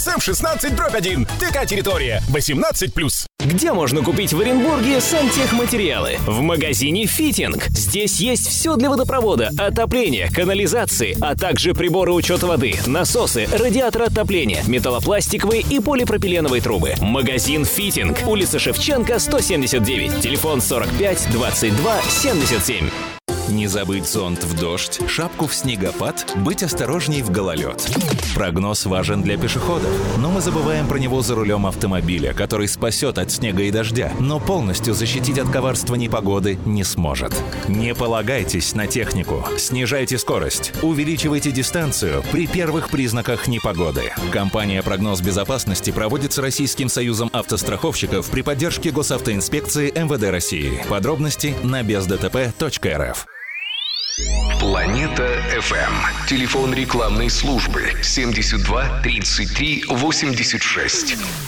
СМ-16/1. ТК «Территория». 18+. Где можно купить в Оренбурге сантехматериалы? В магазине «Фитинг». Здесь есть все для водопровода, отопления, канализации, а также приборы учета воды, насосы, радиаторы отопления, металлопластиковые и полипропиленовые трубы. Магазин «Фитинг». Улица Шевченко, 179. Телефон 45 22 77. Не забыть зонт в дождь, шапку в снегопад, быть осторожней в гололед. Прогноз важен для пешеходов, но мы забываем про него за рулем автомобиля, который спасет от снега и дождя, но полностью защитить от коварства непогоды не сможет. Не полагайтесь на технику, снижайте скорость, увеличивайте дистанцию при первых признаках непогоды. Компания «Прогноз безопасности» проводится Российским союзом автостраховщиков при поддержке Госавтоинспекции МВД России. Подробности на бездтп.рф. Планета FM. Телефон рекламной службы 72 33 86.